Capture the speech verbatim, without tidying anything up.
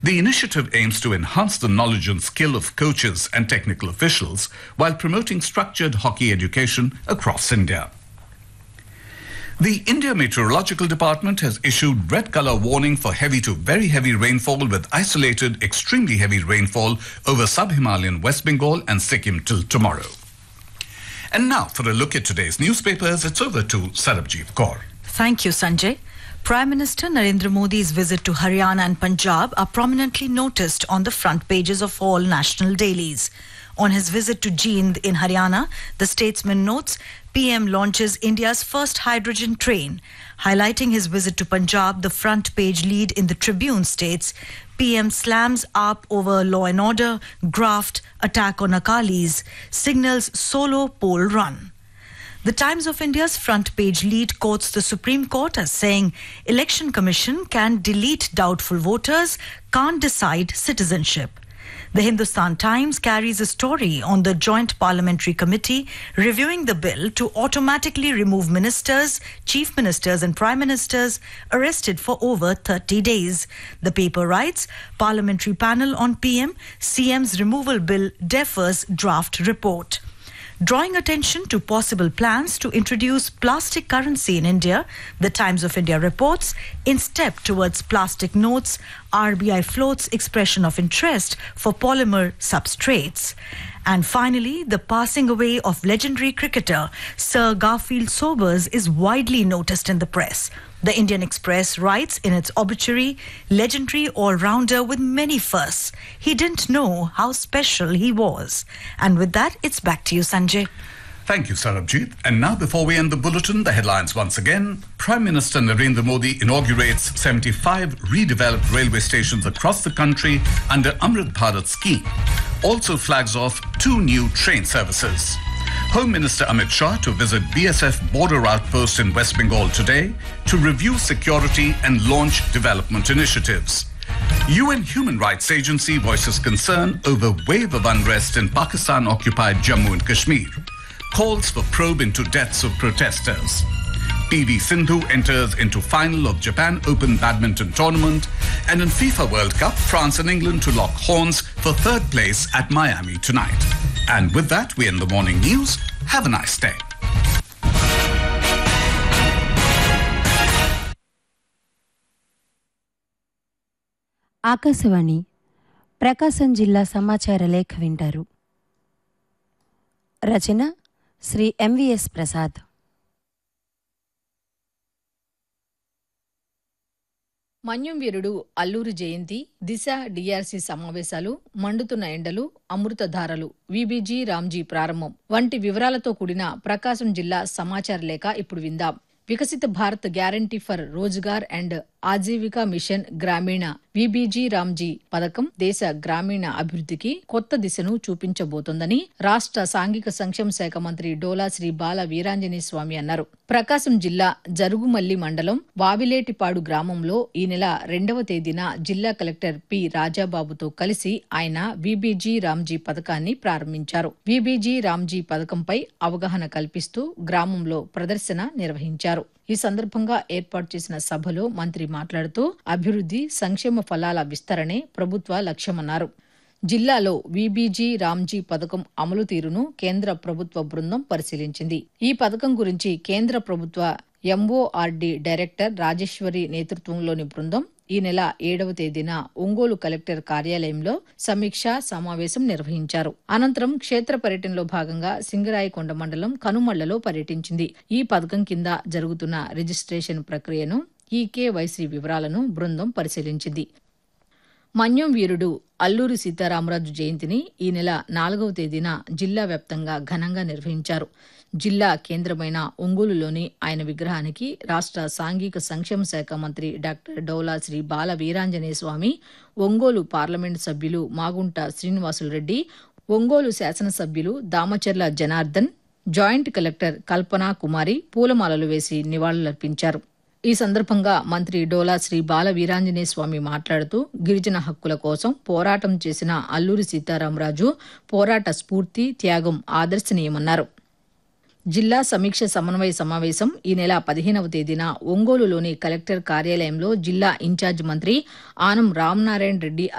The initiative aims to enhance the knowledge and skill of coaches and technical officials while promoting structured hockey education across India. The India Meteorological Department has issued red color warning for heavy to very heavy rainfall with isolated extremely heavy rainfall over sub-Himalayan West Bengal and Sikkim till tomorrow. And now for a look at today's newspapers, it's over to Sarabjeet Kaur. Thank you, Sanjay. Prime Minister Narendra Modi's visit to Haryana and Punjab are prominently noticed on the front pages of all national dailies. On his visit to Jind in Haryana, the statesman notes P M launches India's first hydrogen train. Highlighting his visit to Punjab, the front page lead in the Tribune states P M slams up over law and order, graft, attack on Akalis, signals solo poll run. The Times of India's front page lead quotes the Supreme Court as saying Election Commission can delete doubtful voters, can't decide citizenship. The Hindustan Times carries a story on the Joint Parliamentary Committee reviewing the bill to automatically remove ministers, chief ministers and prime ministers arrested for over thirty days. The paper writes, Parliamentary panel on P M, C M's removal bill defers draft report. Drawing attention to possible plans to introduce plastic currency in India, the Times of India reports, in step towards plastic notes, R B I floats expression of interest for polymer substrates. And finally, the passing away of legendary cricketer Sir Garfield Sobers is widely noticed in the press. The Indian Express writes in its obituary, legendary all-rounder with many firsts. He didn't know how special he was. And with that, it's back to you, Sanjay. Thank you, Sarabjeet. And now, before we end the bulletin, the headlines once again. Prime Minister Narendra Modi inaugurates seventy-five redeveloped railway stations across the country under Amrit Bharat scheme. Also flags off two new train services. Home Minister Amit Shah to visit B S F border outpost in West Bengal today to review security and launch development initiatives. U N Human Rights Agency voices concern over wave of unrest in Pakistan-occupied Jammu and Kashmir. Calls for probe into deaths of protesters. P V Sindhu enters into final of Japan Open Badminton Tournament. And in FIFA World Cup, France and England to lock horns for third place at Miami tonight. And with that, we end the morning news. Have a nice day. Akashvani ప్రకాశం జిల్లా సమాచార లేఖ వింటారు. రచన Shri MVS Prasad. మన్యం వీరుడు అల్లూరి జయంతి, దిశ DRC సమావేశాలు, మండుతున్న ఎండలు, అమృతధారలు, VBG Ramji ప్రారంభం వంటి వివరాలతో కూడిన ప్రకాశం జిల్లా సమాచార లేఖ ఇప్పుడు విందాం. వికసిత Bharat guarantee for Rozgar and Aajeevika machine గ్రామీణ విబిజీ రామ్జీ పథకం దేశ గ్రామీణ అభివృద్ధికి కొత్త దిశను చూపించబోతోందని రాష్ట్ర సాంఘిక సంక్షేమ శాఖ మంత్రి డోలా శ్రీ బాల వీరాంజనేయ స్వామి అన్నారు. ప్రకాశం జిల్లా జరుగుమల్లి మండలం వావిలేటిపాడు గ్రామంలో ఈ నెల రెండవ తేదీన జిల్లా కలెక్టర్ పి రాజాబాబుతో కలిసి ఆయన విబిజీ రామ్జీ పథకాన్ని ప్రారంభించారు. విబిజీ రామ్జీ పథకంపై అవగాహన కల్పిస్తూ గ్రామంలో ప్రదర్శన నిర్వహించారు. ఈ సందర్భంగా ఏర్పాటు చేసిన సభలో మంత్రి మాట్లాడుతూ అభివృద్ధి, సంక్షేమ ఫలాల విస్తరణే ప్రభుత్వ లక్ష్యమన్నారు. జిల్లాలో విబిజీ రామ్జీ పథకం అమలు తీరును కేంద్ర ప్రభుత్వ బృందం పరిశీలించింది. ఈ పథకం గురించి కేంద్ర ప్రభుత్వ ఎంఓఆర్డీ డైరెక్టర్ రాజేశ్వరి నేతృత్వంలోని బృందం ఈ నెల ఏడవ తేదీన ఒంగోలు కలెక్టర్ కార్యాలయంలో సమీక్షా సమావేశం నిర్వహించారు. అనంతరం క్షేత్ర పర్యటనలో భాగంగా సింగరాయకొండ మండలం కనుమళ్లలో పర్యటించింది. ఈ పథకం కింద జరుగుతున్న రిజిస్ట్రేషన్ ప్రక్రియను, ఈకేవైసీ వివరాలను బృందం పరిశీలించింది. మన్యం వీరుడు అల్లూరి సీతారామరాజు జయంతిని ఈ నెల నాలుగవ తేదీన జిల్లా వ్యాప్తంగా ఘనంగా నిర్వహించారు. జిల్లా కేంద్రమైన ఒంగోలులోని ఆయన విగ్రహానికి రాష్ట్ర సాంఘిక సంక్షేమ శాఖ మంత్రి డాక్టర్ డోలా శ్రీ బాల వీరాంజనేయ స్వామి, ఒంగోలు పార్లమెంటు సభ్యులు మాగుంట శ్రీనివాసులరెడ్డి, ఒంగోలు శాసనసభ్యులు దామచర్ల జనార్దన్, జాయింట్ కలెక్టర్ కల్పనా కుమారి పూలమాలలు వేసి నివాళులర్పించారు. ఈ సందర్భంగా మంత్రి డోలా శ్రీ బాల వీరాంజనేయ స్వామి మాట్లాడుతూ గిరిజన హక్కుల కోసం పోరాటం చేసిన అల్లూరి సీతారామరాజు పోరాట స్ఫూర్తి, త్యాగం ఆదర్శనీయమన్నారు. జిల్లా సమీక్ష సమన్వయ సమావేశం ఈ నెల పదిహేనవ తేదీన ఒంగోలులోని కలెక్టర్ కార్యాలయంలో జిల్లా ఇన్ఛార్జ్ మంత్రి ఆనం రామనారాయణ రెడ్డి